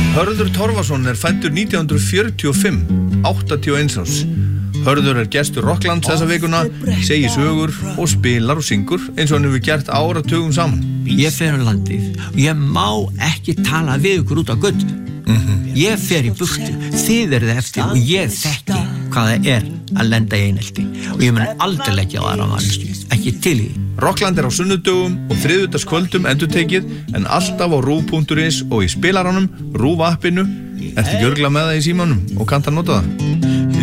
Hörður Torfason fæddur 1945, 81 árs. Hörður gestur Rocklands þessa vikuna, segir sögur og spilar og syngur eins og hann hefur gert áratugum saman. Ég fer landið og ég má ekki tala við ykkur út á götu. Ég fer í burtu, þið eruð eftir og ég þekki hvað það að lenda í einelti og ég mun aldrei leggja á aðra manneskju, ekki til í. Rockland á sunnudögum og þriðjudagskvöldum endurtekið en alltaf á RÚV.is og í spilaranum, RÚV appinu. Ertu ekki örugglega með það í símanum og kannt að nota það?